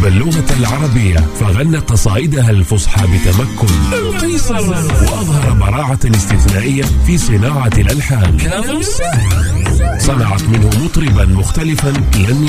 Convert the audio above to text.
اللغة العربية، فغنى قصائدها الفصحى بتمكن وأظهر براعة استثنائية في صناعة الألحان. صنعت منه مطربا مختلفا لم